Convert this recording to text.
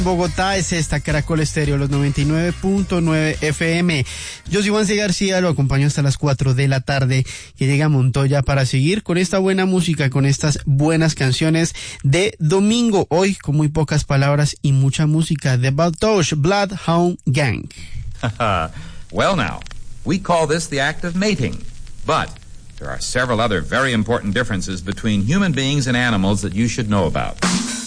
Bogotá es esta, Caracol Estéreo, los 99.9 FM. Yo soy Juan C. García, lo acompaño hasta las 4 de la tarde, que llega a Montoya para seguir con esta buena música, con estas buenas canciones de domingo. Hoy con muy pocas palabras y mucha música. The Baltosh Bloodhound Gang. Well now, we call this the act of mating, but there are several other very important differences between human beings and animals that you should know about.